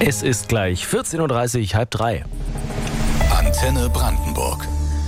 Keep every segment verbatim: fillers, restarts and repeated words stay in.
Es ist gleich vierzehn Uhr dreißig, halb drei. Antenne Brandenburg.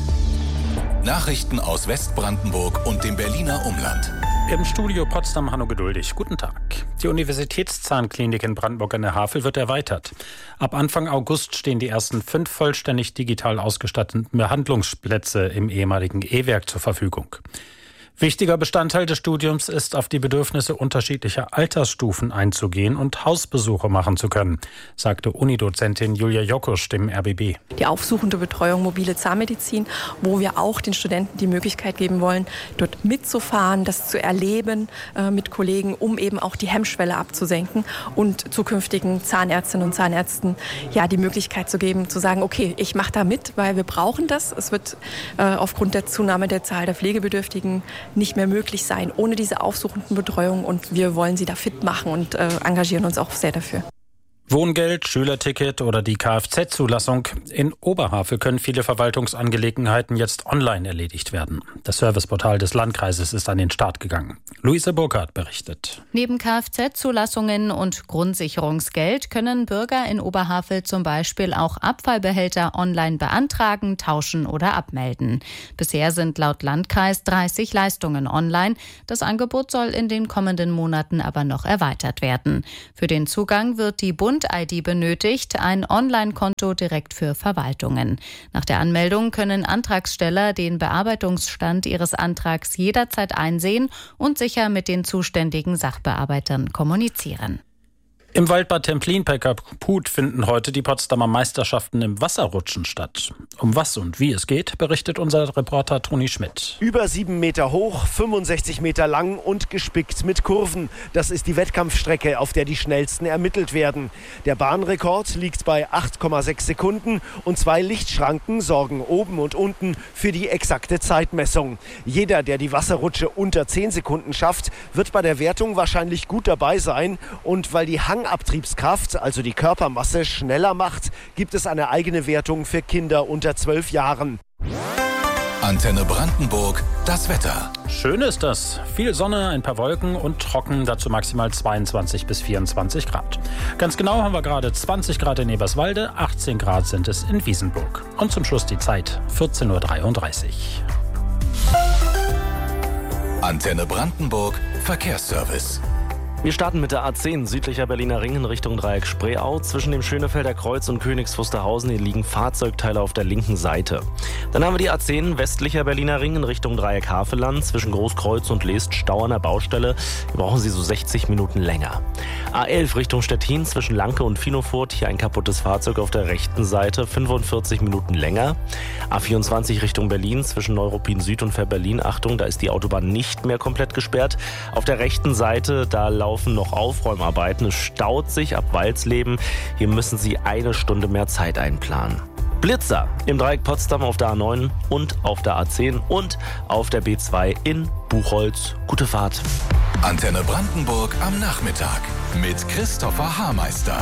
Nachrichten aus Westbrandenburg und dem Berliner Umland. Im Studio Potsdam Hanno Geduldig. Guten Tag. Die Universitätszahnklinik in Brandenburg an der Havel wird erweitert. Ab Anfang August stehen die ersten fünf vollständig digital ausgestatteten Behandlungsplätze im ehemaligen E-Werk zur Verfügung. Wichtiger Bestandteil des Studiums ist, auf die Bedürfnisse unterschiedlicher Altersstufen einzugehen und Hausbesuche machen zu können, sagte Unidozentin Julia Jokusch dem R B B. Die aufsuchende Betreuung mobile Zahnmedizin, wo wir auch den Studenten die Möglichkeit geben wollen, dort mitzufahren, das zu erleben äh, mit Kollegen, um eben auch die Hemmschwelle abzusenken und zukünftigen Zahnärztinnen und Zahnärzten ja die Möglichkeit zu geben, zu sagen, okay, ich mache da mit, weil wir brauchen das. Es wird äh, aufgrund der Zunahme der Zahl der Pflegebedürftigen nicht mehr möglich sein, ohne diese aufsuchenden Betreuung. Und wir wollen sie da fit machen und äh, engagieren uns auch sehr dafür. Wohngeld, Schülerticket oder die Kfz-Zulassung. In Oberhavel können viele Verwaltungsangelegenheiten jetzt online erledigt werden. Das Serviceportal des Landkreises ist an den Start gegangen. Luise Burkhardt berichtet. Neben Kfz-Zulassungen und Grundsicherungsgeld können Bürger in Oberhavel zum Beispiel auch Abfallbehälter online beantragen, tauschen oder abmelden. Bisher sind laut Landkreis dreißig Leistungen online. Das Angebot soll in den kommenden Monaten aber noch erweitert werden. Für den Zugang wird die Bund I D benötigt, ein Online-Konto direkt für Verwaltungen. Nach der Anmeldung können Antragsteller den Bearbeitungsstand ihres Antrags jederzeit einsehen und sicher mit den zuständigen Sachbearbeitern kommunizieren. Im Waldbad Templin bei Kaput finden heute die Potsdamer Meisterschaften im Wasserrutschen statt. Um was und wie es geht, berichtet unser Reporter Toni Schmidt. Über sieben Meter hoch, fünfundsechzig Meter lang und gespickt mit Kurven. Das ist die Wettkampfstrecke, auf der die schnellsten ermittelt werden. Der Bahnrekord liegt bei acht Komma sechs Sekunden und zwei Lichtschranken sorgen oben und unten für die exakte Zeitmessung. Jeder, der die Wasserrutsche unter zehn Sekunden schafft, wird bei der Wertung wahrscheinlich gut dabei sein. Und weil die Hang Abtriebskraft, also die Körpermasse, schneller macht, gibt es eine eigene Wertung für Kinder unter zwölf Jahren. Antenne Brandenburg, das Wetter. Schön ist das. Viel Sonne, ein paar Wolken und trocken, dazu maximal zweiundzwanzig bis vierundzwanzig Grad. Ganz genau haben wir gerade zwanzig Grad in Eberswalde, achtzehn Grad sind es in Wiesenburg. Und zum Schluss die Zeit, vierzehn Uhr dreiunddreißig. Antenne Brandenburg, Verkehrsservice. Wir starten mit der A zehn, südlicher Berliner Ring in Richtung Dreieck Spreeau. Zwischen dem Schönefelder Kreuz und Königs Wusterhausen hier liegen Fahrzeugteile auf der linken Seite. Dann haben wir die A zehn, westlicher Berliner Ring in Richtung Dreieck Havelland. Zwischen Großkreuz und Leest Stau an der Baustelle. Hier brauchen Sie so sechzig Minuten länger. A elf Richtung Stettin, zwischen Lanke und Finofurt. Hier ein kaputtes Fahrzeug auf der rechten Seite. fünfundvierzig Minuten länger. A vierundzwanzig Richtung Berlin, zwischen Neuruppin Süd und Fährberlin. Achtung, da ist die Autobahn nicht mehr komplett gesperrt. Auf der rechten Seite, da laufen noch Aufräumarbeiten. Es staut sich ab Walsleben. Hier müssen Sie eine Stunde mehr Zeit einplanen. Blitzer im Dreieck Potsdam auf der A neun und auf der A zehn und auf der B zwei in Buchholz. Gute Fahrt. Antenne Brandenburg am Nachmittag mit Christopher Haarmeister.